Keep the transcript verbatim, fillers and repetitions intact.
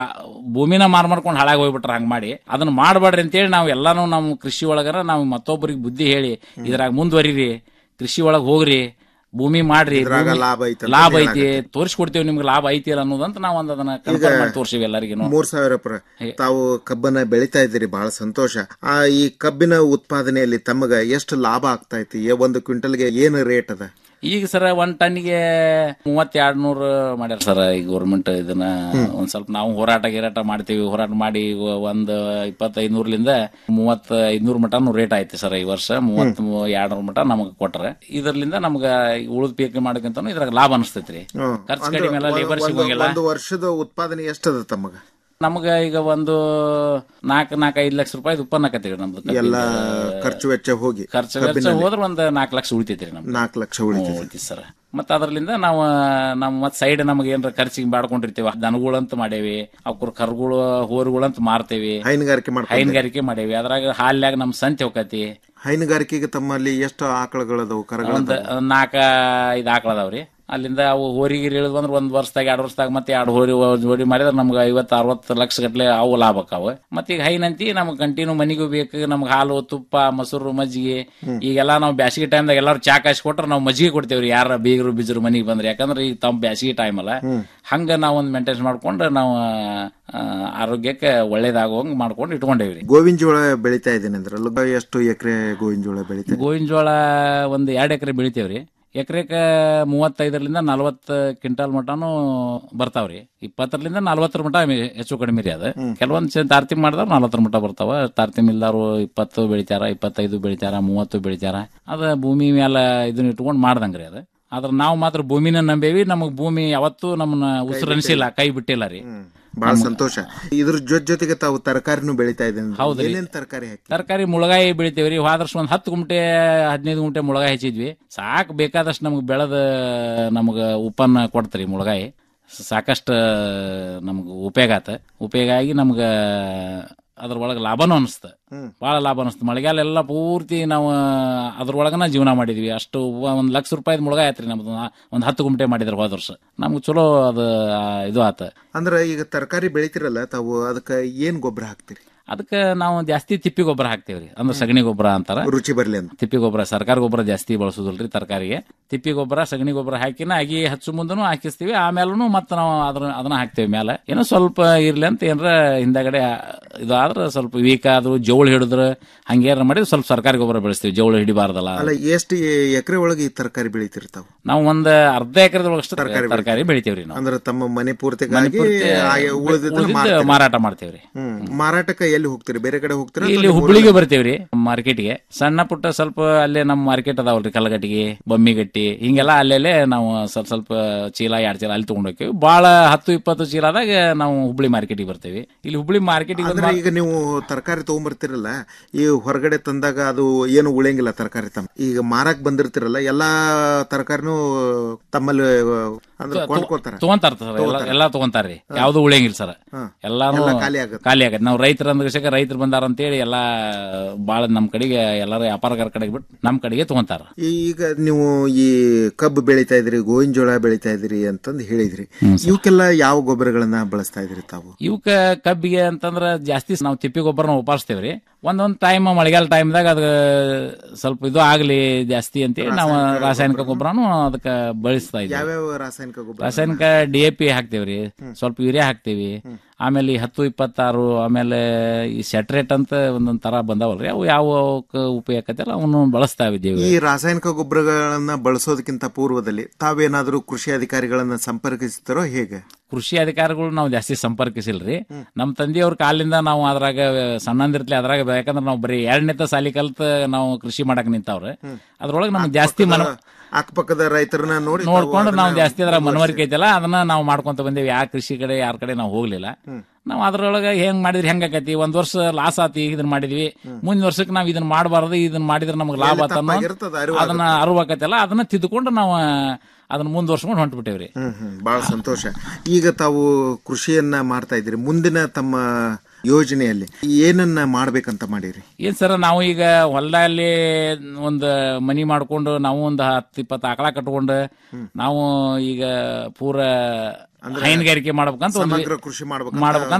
ಭೂಮಿನ ಮಾರ್ ಮಾಡ್ಕೊಂಡು ಹಾಳಾಗಿ ಹೋಗ್ಬಿಟ್ರ ಹಂಗ್ ಮಾಡಿ ಅದನ್ನ ಮಾಡಬೇಡ್ರಿ ಅಂತೇಳಿ ನಾವು ಎಲ್ಲಾನು ನಮ್ಮ ಕೃಷಿ ಒಳಗರ ನಾವು ಮತ್ತೊಬ್ಬರಿಗೆ ಬುದ್ಧಿ ಹೇಳಿ ಇದ್ರಾಗ ಮುಂದುವರಿರಿ, ಕೃಷಿ ಒಳಗ್ ಹೋಗ್ರಿ, ಭೂಮಿ ಮಾಡ್ರಿ, ಲಾಭ ಐತಿ, ತೋರಿಸ್ಕೊಡ್ತೇವೆ ನಿಮ್ಗೆ ಲಾಭ ಐತಿ ಅನ್ನೋದಂತ ನಾವು ಒಂದ್ ಅದನ್ನ ಕನ್ಫರ್ಮ್ ಮಾಡಿ ತೋರಿಸಿವಿ ಎಲ್ಲರಿಗೂ. ಮೂರ್ ಸಾವಿರ ತಾವು ಕಬ್ಬನ್ನ ಬೆಳಿತಾ ಇದ್ದೀರಿ, ಬಹಳ ಸಂತೋಷ. ಆ ಈ ಕಬ್ಬಿನ ಉತ್ಪಾದನೆಯಲ್ಲಿ ತಮಗ ಎಷ್ಟು ಲಾಭ ಆಗ್ತಾ ಐತಿ? ಒಂದು ಕ್ವಿಂಟಲ್ಗೆ ಏನು ರೇಟ್ ಅದ ಈಗ ಸರ ಒಂದ್ ಟನ್ಗೆ ಮೂವತ್ತೆರಡು ನೂರು ಮಾಡ್ಯಾರ ಸರ್ ಈಗ ಗೌರ್ಮೆಂಟ್. ಇದನ್ನ ಒಂದ್ ಸ್ವಲ್ಪ ನಾವು ಹೋರಾಟ ಗಿರಾಟ ಮಾಡ್ತೀವಿ, ಹೋರಾಟ ಮಾಡಿ ಒಂದ್ ಇಪ್ಪತ್ತೈದು ನೂರ್ಲಿಂದ ಮೂವತ್ ಐದ್ನೂರ್ ಮಟನು ರೇಟ್ ಐತಿ ಸರ್. ಈ ವರ್ಷ ಮೂವತ್ ಎರಡ್ ನೂರ್ ಮಟ ನಮಗ್ ಕೊಟ್ರ ಇದರ್ಲಿಂದ ನಮ್ಗ ಉಳಿದ ಪೀಕ್ ಮಾಡಕಂತ ಇದ್ರಾಗ ಲಾಭ ಅನಿಸ್ತೈತ್ರಿ. ಖರ್ಚು ಕಡಿಮೆ ಎಲ್ಲ, ಲೇಬರ್ ಸಿಗೋಂಗಿಲ್ಲ. ಒಂದು ವರ್ಷದ ಉತ್ಪಾದನೆ ಎಷ್ಟದ ತಮಗ? ನಮಗ ಈಗ ಒಂದು ನಾಲ್ಕು ನಾಲ್ಕು ಐದು ಲಕ್ಷ ರೂಪಾಯಿ ಉತ್ಪನ್ನ ಆಕತ್ರಿ ನಮ್ದು. ಎಲ್ಲ ಖರ್ಚು ವೆಚ್ಚ ಹೋಗಿ ಖರ್ಚು ವೆಚ್ಚ ಹೋದ್ರೆ ಒಂದ್ ನಾಲ್ಕು ಲಕ್ಷ ಉಳಿತೈತ್ರಿ ನಮ್ದು. ನಾಲ್ಕು ಲಕ್ಷ ಉಳಿತೈತಿ ಸರ್. ಮತ್ತ ಅದ್ರಲಿಂದ ನಾವು ನಮ್ ಮತ್ ಸೈಡ್ ನಮ್ಗೆ ಏನಾರ ಖರ್ಚಿಗೆ ಮಾಡ್ಕೊಂಡಿರ್ತೀವಿ. ದನಗಳಂತ ಮಾಡೇವಿ, ಅವ್ರ ಕರ್ಗಳು ಹೋರುಗಳಂತ ಮಾರ್ತೇವಿ, ಹೈನುಗಾರಿಕೆ ಹೈನುಗಾರಿಕೆ ಮಾಡೇವಿ. ಅದ್ರಾಗ ಹಾಲ್ಯಾಗ ನಮ್ ಸಂತೆ ಹೋಗತಿ. ಹೈನುಗಾರಿಕೆಗೆ ತಮ್ಮಲ್ಲಿ ಎಷ್ಟು ಆಕಳಗಳದವು? ಒಂದ್ ನಾಲ್ಕ ಐದು ಆಕಳದಾವ್ರಿ. ಅಲ್ಲಿಂದ ಅವು ಹೋರಿಗಿರಿ ಇಳಿದ್ ಬಂದ್ರೆ ಒಂದ್ ವರ್ಷದಾಗ ಎರಡು ವರ್ಷದಾಗ ಮತ್ತೆ ಎರಡು ಹೋರಿ ಜೋಡಿ ಮಾಡಿದ್ರೆ ನಮ್ಗೆ ಐವತ್ತು ಅರವತ್ತು ಲಕ್ಷ ಗಟ್ಲೆ ಅವು ಲಾಭ ಆಕಾವ. ಮತ್ತೆ ಈಗ ಹೈನಂತಿ ನಮ್ಗೆ ಕಂಟಿನ್ಯೂ ಮನಿಗೂ ಬೇಕು, ನಮ್ಗೆ ಹಾಲು, ತುಪ್ಪ, ಮೊಸರು, ಮಜ್ಜಿಗೆ. ಈಗೆಲ್ಲಾ ನಾವು ಬ್ಯಾಸಿಗೆ ಟೈಮ್ದಾಗ ಎಲ್ಲಾರು ಚಾ ಕಾಯಿಸಿ ಕೊಟ್ರೆ ನಾವು ಮಜ್ಜಿಗೆ ಕೊಡ್ತೇವ್ರಿ ಯಾರ ಬೀಗರು ಬಿಜರು ಮನಿಗೆ ಬಂದ್ರೆ. ಯಾಕಂದ್ರೆ ಈಗ ತಮ್ಮ ಬ್ಯಾಸಿಗೆ ಟೈಮ್ ಅಲ್ಲ, ಹಂಗ ನಾವ್ ಒಂದ್ ಮೇಂಟೈನ್ ಮಾಡ್ಕೊಂಡು ನಾವು ಆರೋಗ್ಯಕ್ಕೆ ಒಳ್ಳೇದಾಗುವಂಗ್ ಮಾಡ್ಕೊಂಡು ಇಟ್ಕೊಂಡೇವ್ರಿ. ಗೋವಿನ ಜೋಳ ಬೆಳಿತಾ ಇದ್ದೀನಿ ಅಂದ್ರಲ್ಲ, ಎಷ್ಟು ಎಕರೆ ಗೋವಿನ ಜೋಳ ಬೆಳಿತಾ? ಗೋವಿನ ಜೋಳ ಒಂದ್ ಎರಡ್ ಎಕರೆ ಬೆಳಿತೇವ್ರಿ. ಎಕರೆಕ ಮೂವತ್ತೈದರಿಂದ ನಲ್ವತ್ತು ಕ್ವಿಂಟಲ್ ಮಟನು ಬರ್ತಾವ್ರಿ. ಇಪ್ಪತ್ತರಿಂದ ನಲ್ವತ್ತರ ಮಟ ಹೆಚ್ಚು ಕಡಿಮೆ ರೀ. ಅದ ಕೆಲವೊಂದ್ ತಾರತಮ್ಯ ಮಾಡಿದಾರ ನಲ್ವತ್ತರ ಮಟ ಬರ್ತಾವ. ತಾರತಮ್ಯ ಇಲ್ದಾರು ಇಪ್ಪತ್ತು ಬೆಳಿತಾರ, ಇಪ್ಪತ್ತೈದು ಬೆಳಿತಾರ, ಮೂವತ್ತು ಬೆಳಿತಾರ. ಅದ ಭೂಮಿ ಮೇಲೆ ಇದನ್ನ ಇಟ್ಕೊಂಡ್ ಮಾಡ್ದಂಗ್ರಿ. ಅದ ಆದ್ರ ನಾವು ಮಾತ್ರ ಭೂಮಿನ ನಂಬೇವಿ. ನಮಗ್ ಭೂಮಿ ಯಾವತ್ತೂ ನಮ್ಮನ್ನ ಉಸಿರನಿಸಿಲ್ಲ, ಕೈ ಬಿಟ್ಟಿಲ್ಲ ರೀ. ಬಹಳ ಸಂತೋಷ. ಇದ್ರ ಜೊತೆ ಜೊತೆಗೆ ತಾವು ತರಕಾರಿನೂ ಬೆಳಿತಾ ಇದ್ದೇನೆ. ಹೌದ್ರಿ. ತರಕಾರಿ ತರಕಾರಿ ಮುಳಗಾಯಿ ಬೆಳಿತೇವ್ರಿ. ಹೋದರ್ಷ ಒಂದ್ ಹತ್ತು ಗುಂಟೆ ಹದಿನೈದು ಗುಂಟೆ ಮುಳಗಾಯಿ ಹಚ್ಚಿದ್ವಿ. ಸಾಕ್ ಬೇಕಾದಷ್ಟು ನಮಗ್ ಬೆಳೆದ ನಮಗ ಉಪ್ಪನ್ನ ಕೊಡ್ತರಿ ಮುಳಗಾಯಿ. ಸಾಕಷ್ಟು ನಮ್ಗ ಉಪಯೋಗ ಆತ. ಉಪಯೋಗ ಆಗಿ ನಮ್ಗ ಅದ್ರೊಳಗೆ ಲಾಭನೂ ಅನಿಸ್ತ, ಬಹಳ ಲಾಭ ಅನಿಸ್ತು. ಮಳೆಗಾಲ ಎಲ್ಲ ಪೂರ್ತಿ ನಾವು ಅದ್ರೊಳಗನ ಜೀವನ ಮಾಡಿದ್ವಿ. ಅಷ್ಟು ಒಂದ್ ಲಕ್ಷ ರೂಪಾಯಿ ಮುಳಗಾಯಿ ಆಯ್ತ್ರಿ ನಮ್ದು. ಒಂದ್ ಹತ್ತು ಗುಂಟೆ ಮಾಡಿದ್ರ ಹೋದ ವರ್ಷ. ನಮ್ಗೆ ಚಲೋ ಅದು ಇದು ಆತ. ಅಂದ್ರೆ ಈಗ ತರಕಾರಿ ಬೆಳಿತಿರಲ್ಲ ತಾವು, ಅದಕ್ಕೆ ಏನ್ ಗೊಬ್ಬರ ಹಾಕ್ತಿರಿ? ಅದಕ್ಕೆ ನಾವು ಜಾಸ್ತಿ ತಿಪ್ಪಿ ಗೊಬ್ಬರ ಹಾಕ್ತೇವ್ರಿ. ಅಂದ್ರೆ ಸಗಣಿ ಗೊಬ್ಬರ ಅಂತಾರ, ರುಚಿ ಬರ್ಲಿ ಅಂತ. ತಿಪ್ಪಿ ಗೊಬ್ಬರ, ಸರ್ಕಾರ ಗೊಬ್ಬರ ಜಾಸ್ತಿ ಬಳಸೋದಿಲ್ರಿ ತರಕಾರಿಗೆ. ತಿಪ್ಪಿ ಗೊಬ್ಬರ, ಸಗಣಿ ಗೊಬ್ಬರ ಹಾಕಿನ ಅಗಿ ಹಚ್ಚು ಮುಂದನು ಹಾಕಿಸ್ತೀವಿ. ಆಮೇಲೂ ಮತ್ತೆ ನಾವು ಅದ್ರ ಅದನ್ನ ಹಾಕ್ತೇವೆ ಮೇಲೆ. ಏನೋ ಸ್ವಲ್ಪ ಇರ್ಲಿ ಅಂತ ಏನಾರ ಹಿಂದಗಡೆ ಇದಾದ್ರ ಸ್ವಲ್ಪ ವೀಕ್ ಆದ್ರು ಜೋಳ ಹಿಡಿದ್ರ ಹಂಗೇನಾರ ಮಾಡಿದ್ರೆ ಸ್ವಲ್ಪ ಸರ್ಕಾರಿ ಗೊಬ್ಬರ ಬೆಳೆಸ್ತೀವಿ, ಜೋಳ ಹಿಡಿಬಾರ್ದಲ್ಲ. ಅಲ್ಲ, ಎಷ್ಟು ಎಕರೆ ಒಳಗೆ ಈ ತರಕಾರಿ ಬೆಳಿತಿರ್ತಾವ? ನಾವು ಒಂದ್ ಅರ್ಧ ಎಕರೆದೊಳಗಷ್ಟು ತರಕಾರಿ ಬೆಳಿತೇವ್ರಿ ನಾವು. ಅಂದ್ರೆ ತಮ್ಮ ಮನೆ ಪೂರ್ತಿ ಮಾರಾಟ ಮಾಡ್ತೇವ್ರಿ. ಮಾರಾಟಕ್ಕೆ ಎಲ್ಲಿ ಹೋಗ್ತೀರಿ? ಬೇರೆ ಕಡೆ ಹೋಗ್ತೀರಾ? ಇಲ್ಲಿ ಹುಬ್ಳಿಗೆ ಬರ್ತೇವ್ರಿ ಮಾರ್ಕೆಟ್ಗೆ. ಸಣ್ಣ ಪುಟ್ಟ ಸ್ವಲ್ಪ ಅಲ್ಲೇ ನಮ್ಮ ಮಾರ್ಕೆಟ್ ಅದಾವಲ್ರಿ, ಕಲ್ಲಗಟ್ಟಿಗೆ, ಬೊಮ್ಮಿಗಟ್ಟಿ, ಹಿಂಗೆಲ್ಲ ಅಲ್ಲೆಲ್ಲೇ ನಾವು ಸ್ವಲ್ಪ ಸ್ವಲ್ಪ ಚೀಲ ಎರಡ್ ಚೀಲ ಅಲ್ಲಿ ತಗೊಂಡ್ ಹೋಗ್ತೇವೆ. ಬಹಳ ಹತ್ತು ಇಪ್ಪತ್ತು ಚೀಲದಾಗ ನಾವು ಹುಬ್ಳಿ ಮಾರ್ಕೆಟಿಗೆ ಬರ್ತೇವೆ. ಇಲ್ಲಿ ಹುಬ್ಳಿ ಮಾರ್ಕೆಟಿಗೆ ಈಗ ನೀವು ತರಕಾರಿ ತಗೊಂಡ್ಬರ್ತಿರಲ್ಲ, ಈ ಹೊರಗಡೆ ತಂದಾಗ ಅದು ಏನು ಉಳಿಯಂಗಿಲ್ಲ ತರಕಾರಿ. ತಮ್ಮ ಈಗ ಮಾರಾಕ್ ಬಂದಿರ್ತಿರಲ್ಲ, ಎಲ್ಲಾ ತರಕಾರಿನೂ ತಮ್ಮಲ್ಲಿ ಕೊಂಡ್ಕೊಳ್ತಾರ, ತಗೊಂತಾರ, ಎಲ್ಲಾ ತಗೊಂತಾರ್ರಿ. ಯಾವ್ದು ಉಳಿಯಂಗಿಲ್ಲ ಸರ್, ಎಲ್ಲಾನು ಖಾಲಿ ಆಗತ್ತೆ. ನಾವು ರೈತರ ಅಂದ ರೈತರು ಬಂದಾರ ಅಂತೇಳಿ ಎಲ್ಲಾ ಬಾಳ ನಮ್ ಕಡೆಗೆ ಎಲ್ಲಾರು ವ್ಯಾಪಾರಗಾರ ಕಡೆಗೆ ಬಿಟ್ಟು ನಮ್ ಕಡೆಗೆ ತಗೊಂತಾರ. ಈಗ ನೀವು ಈ ಕಬ್ಬು ಬೆಳಿತಾ ಇದ್ರಿ, ಗೋವಿನ ಜೋಳ ಬೆಳಿತಾ ಇದ್ರಿ ಅಂತಂದು ಹೇಳಿದ್ರಿ. ಇವಕ್ಕೆಲ್ಲ ಯಾವ ಗೊಬ್ಬರಗಳನ್ನ ಬಳಸ್ತಾ ಇದ್ರಿ ತಾವು? ಇವಕ್ಕ ಕಬ್ಬಿಗೆ ಅಂತಂದ್ರ ಜಾಸ್ತಿ ನಾವು ತಿಪ್ಪಿ ಗೊಬ್ಬರನ ಉಪಯೋಗಿಸ್ತೇವ್ರಿ. ಒಂದೊಂದ್ ಟೈಮ್ ಮಳೆಗಾಲ ಟೈಮ್ದಾಗ ಅದ ಸ್ವಲ್ಪ ಇದು ಆಗ್ಲಿ ಜಾಸ್ತಿ ಅಂತೇಳಿ ನಾವು ರಾಸಾಯನಿಕ ಗೊಬ್ಬರನು ಅದಕ್ಕ ಬಳಸ್ತಾ ಇದ್ವಿ. ಯಾವ್ಯಾವ ರಾಸಾಯನಿಕ ಗೊಬ್ಬರ? ರಾಸಾಯನಿಕ ಡಿ ಎ ಪಿ ಹಾಕ್ತೇವ್ರಿ, ಸ್ವಲ್ಪ ಯೂರಿಯಾ ಹಾಕ್ತೇವಿ. ಆಮೇಲೆ ಈ ಹತ್ತು ಇಪ್ಪತ್ತಾರು, ಆಮೇಲೆ ಈ ಸೆಟ್ರೇಟ್ ಅಂತ ಒಂದೊಂದ್ ತರ ಬಂದಾವಲ್ರಿ, ಅವು ಯಾವ ಉಪಯೋಗತ್ತಲ್ಲ ಅವನು ಬಳಸ್ತಾ ಇದ್ದೀವಿ. ಈ ರಾಸಾಯನಿಕ ಗೊಬ್ಬರಗಳನ್ನ ಬಳಸೋದಕ್ಕಿಂತ ಪೂರ್ವದಲ್ಲಿ ತಾವೇನಾದ್ರೂ ಕೃಷಿ ಅಧಿಕಾರಿಗಳನ್ನ ಸಂಪರ್ಕಿಸ್ತಾರೋ ಹೇಗೆ? ಕೃಷಿ ಅಧಿಕಾರಿಗಳು ನಾವು ಜಾಸ್ತಿ ಸಂಪರ್ಕಿಸಿಲ್ರಿ. ನಮ್ ತಂದೆಯವ್ರ ಕಾಲಿಂದ ನಾವು ಅದ್ರಾಗ ಸಣ್ಣಂದಿರ್ಲಿ ಅದ್ರಾಗ, ಯಾಕಂದ್ರೆ ನಾವು ಬರೀ ಎರಡನೇತ ಸಾಲಿ ಕಲ್ತ್ ನಾವು ಕೃಷಿ ಮಾಡಕ್ ನಿಂತಾವ್ರ. ಅದ್ರೊಳಗೆ ನಮ್ಗೆ ಜಾಸ್ತಿ ಮನ ಅಕ್ಕಪಕ್ಕದ ರೈತರನ್ನ ನೋಡಿ ನೋಡ್ಕೊಂಡು ನಾವು ಜಾಸ್ತಿ ಅದ್ರ ಮನವರಿಕೆ ಐತಲ್ಲ ಅದನ್ನ ನಾವು ಮಾಡ್ಕೊಂತ ಬಂದೇವಿ. ಯಾವ ಕೃಷಿ ಕಡೆ ಯಾರ ಕಡೆ ನಾವು ಹೋಗ್ಲಿಲ್ಲ. ನಾವ್ ಅದ್ರೊಳಗ ಹೆಂಗ್ ಮಾಡಿದ್ರಿ ಹೆಂಗಾಕತಿ, ಒಂದ್ ವರ್ಷ ಲಾಸ್ ಆತಿ ಇದನ್ನ ಮಾಡಿದ್ವಿ, ಮುಂದಿನ ವರ್ಷಕ್ಕೆ ನಾವ್ ಇದನ್ನ ಮಾಡಬಾರ್ದು, ಇದನ್ನ ಮಾಡಿದ್ರೆ ನಮ್ಗೆ ಲಾಭ ಆತ ಅದನ್ನ ಅರಿವಾಕತ್ತಲ್ಲ, ಅದನ್ನ ತಿದ್ದುಕೊಂಡು ನಾವು ಅದನ್ನ ಮುಂದುವರ್ಸ್ಕೊಂಡು ಹೊಂಟ್ಬಿಟ್ಟೇವ್ರಿ. ಬಹಳ ಸಂತೋಷ. ಈಗ ತಾವು ಕೃಷಿಯನ್ನ ಮಾಡ್ತಾ ಇದ್ರಿ, ಮುಂದಿನ ತಮ್ಮ ಯೋಜನೆಯಲ್ಲಿ ಏನನ್ನ ಮಾಡ್ಬೇಕಂತ ಮಾಡಿರಿ? ಏನ್ ಸರ್, ನಾವು ಈಗ ಹೊಲದಲ್ಲಿ ಒಂದು ಮನಿ ಮಾಡ್ಕೊಂಡು ನಾವು ಒಂದು ಹತ್ತು ಇಪ್ಪತ್ತು ಆಕಳ ಕಟ್ಕೊಂಡು ನಾವು ಈಗ ಪೂರ ಹೈನುಗಾರಿಕೆ ಮಾಡ್ಬೇಕಂತ ಒಂದು ಸಮಗ್ರ ಕೃಷಿ ಮಾಡ್ಬೇಕಂತ ಮಾಡ್ಬೇಕಂತ